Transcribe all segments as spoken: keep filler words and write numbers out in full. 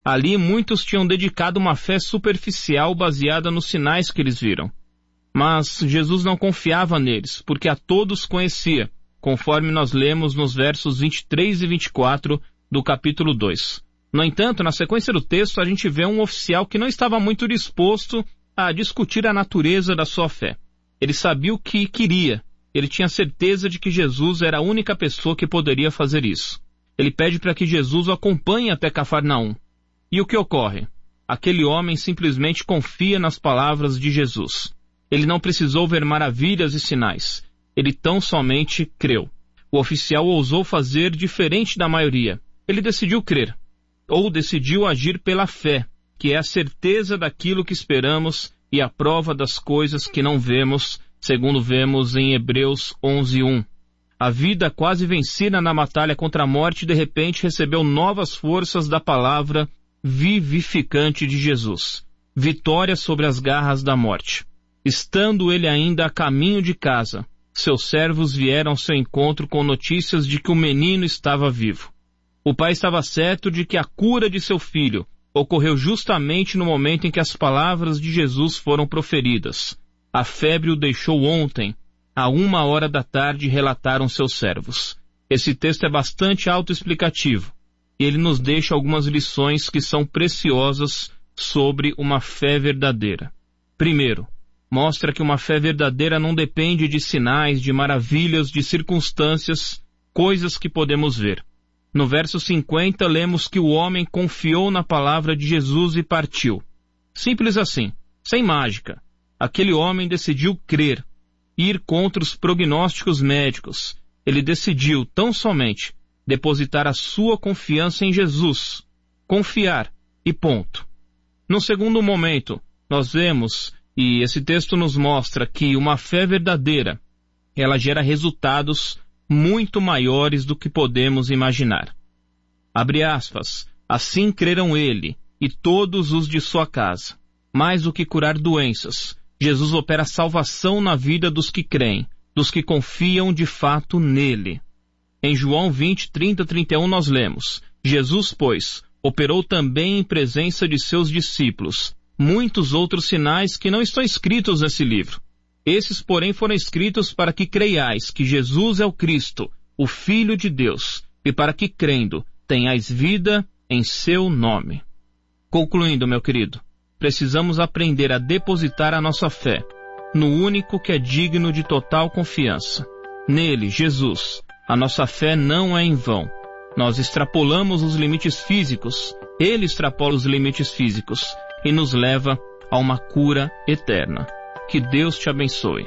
Ali muitos tinham dedicado uma fé superficial baseada nos sinais que eles viram. Mas Jesus não confiava neles, porque a todos conhecia, conforme nós lemos nos versos vinte e três e vinte e quatro do capítulo dois. No entanto, na sequência do texto, a gente vê um oficial que não estava muito disposto a discutir a natureza da sua fé. Ele sabia o que queria. Ele tinha certeza de que Jesus era a única pessoa que poderia fazer isso. Ele pede para que Jesus o acompanhe até Cafarnaum. E o que ocorre? Aquele homem simplesmente confia nas palavras de Jesus. Ele não precisou ver maravilhas e sinais. Ele tão somente creu. O oficial ousou fazer diferente da maioria. Ele decidiu crer. Ou decidiu agir pela fé, que é a certeza daquilo que esperamos e a prova das coisas que não vemos, segundo vemos em Hebreus onze, um. A vida quase vencida na batalha contra a morte, de repente recebeu novas forças da palavra vivificante de Jesus. Vitória sobre as garras da morte. Estando ele ainda a caminho de casa, seus servos vieram ao seu encontro com notícias de que o menino estava vivo. O pai estava certo de que a cura de seu filho ocorreu justamente no momento em que as palavras de Jesus foram proferidas. A febre o deixou ontem, a uma hora da tarde, relataram seus servos. Esse texto é bastante autoexplicativo. Ele nos deixa algumas lições que são preciosas sobre uma fé verdadeira. Primeiro, mostra que uma fé verdadeira não depende de sinais, de maravilhas, de circunstâncias, coisas que podemos ver. No verso cinquenta, lemos que o homem confiou na palavra de Jesus e partiu. Simples assim, sem mágica. Aquele homem decidiu crer, ir contra os prognósticos médicos. Ele decidiu, tão somente, depositar a sua confiança em Jesus. Confiar, e ponto. No segundo momento, nós vemos, e esse texto nos mostra que uma fé verdadeira, ela gera resultados muito maiores do que podemos imaginar. Abre aspas, assim creram ele e todos os de sua casa. Mais do que curar doenças, Jesus opera salvação na vida dos que creem, dos que confiam de fato nele. Em João vinte, trinta, trinta e um nós lemos, Jesus, pois, operou também em presença de seus discípulos muitos outros sinais que não estão escritos nesse livro. Esses, porém, foram escritos para que creiais que Jesus é o Cristo, o Filho de Deus, e para que, crendo, tenhais vida em seu nome. Concluindo, meu querido, precisamos aprender a depositar a nossa fé no único que é digno de total confiança. Nele, Jesus, a nossa fé não é em vão. Nós extrapolamos os limites físicos, ele extrapola os limites físicos e nos leva a uma cura eterna. Que Deus te abençoe.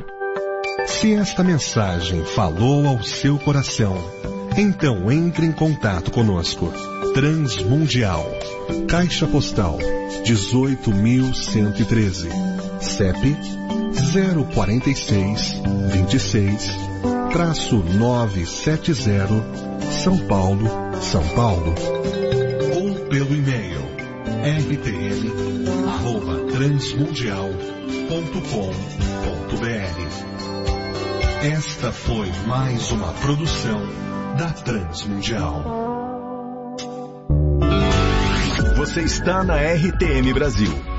Se esta mensagem falou ao seu coração, então entre em contato conosco. Transmundial, Caixa Postal dezoito mil cento e treze, C E P zero quarenta e seis, vinte e seis, traço novecentos e setenta, São Paulo, São Paulo. Ou pelo e-mail r t m arroba transmundial ponto com ponto b r. Esta foi mais uma produção da Transmundial. Você está na R T M Brasil.